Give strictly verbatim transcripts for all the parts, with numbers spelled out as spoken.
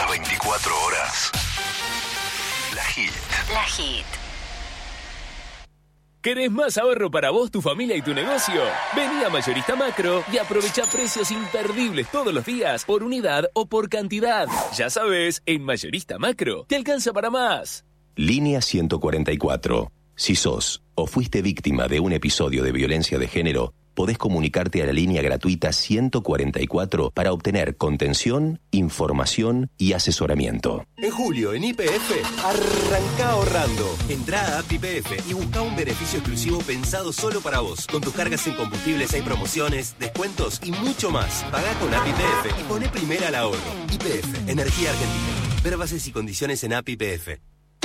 las veinticuatro horas. La Hit. La Hit. ¿Querés más ahorro para vos, tu familia y tu negocio? Vení a Mayorista Macro y aprovecha precios imperdibles todos los días, por unidad o por cantidad. Ya sabes, en Mayorista Macro te alcanza para más. Línea ciento cuarenta y cuatro. Si sos o fuiste víctima de un episodio de violencia de género, podés comunicarte a la línea gratuita ciento cuarenta y cuatro para obtener contención, información y asesoramiento. En julio, en Y P F, arranca ahorrando. Entrá a App Y P F y busca un beneficio exclusivo pensado solo para vos. Con tus cargas en combustibles hay promociones, descuentos y mucho más. Pagá con App Y P F y poné primera al ahorro. Y P F, Energía Argentina. Ver bases y condiciones en App Y P F.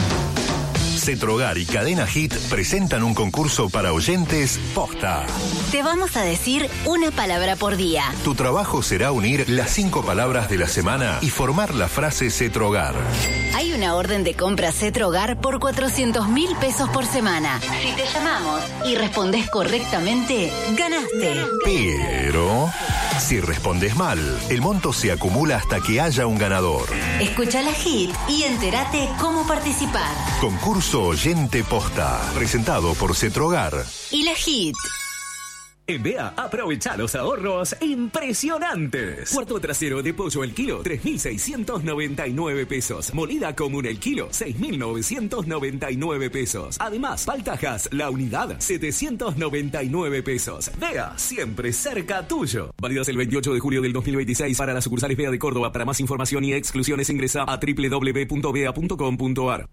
Cetrogar y Cadena Hit presentan un concurso para oyentes posta. Te vamos a decir una palabra por día. Tu trabajo será unir las cinco palabras de la semana y formar la frase Cetrogar. Hay una orden de compra Cetrogar por cuatrocientos mil pesos por semana. Si te llamamos y respondes correctamente, ganaste. Pero si respondes mal, el monto se acumula hasta que haya un ganador. Escucha la Hit y entérate cómo participar. Concurso Oyente Posta, presentado por Cetrogar. Y la Hit. En B E A, aprovecha los ahorros impresionantes. Cuarto trasero de pollo el kilo, tres mil seiscientos noventa y nueve pesos. Molida común el kilo, seis mil novecientos noventa y nueve pesos. Además, paltajas, la unidad, setecientos noventa y nueve pesos. B E A, siempre cerca tuyo. Válidas el veintiocho de julio del dos mil veintiséis para las sucursales B E A de Córdoba. Para más información y exclusiones ingresa a doble u doble u doble u punto bea punto com punto a r.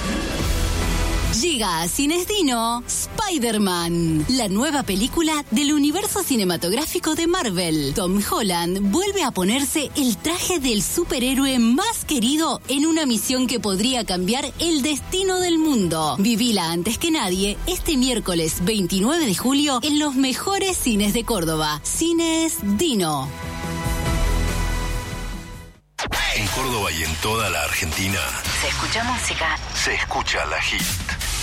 Llega a Cines Dino Spider-Man, la nueva película del universo cinematográfico de Marvel. Tom Holland vuelve a ponerse el traje del superhéroe más querido en una misión que podría cambiar el destino del mundo. Vivila antes que nadie este miércoles veintinueve de julio en los mejores cines de Córdoba. Cines Dino. En Córdoba y en toda la Argentina Se escucha música. se escucha la Hit.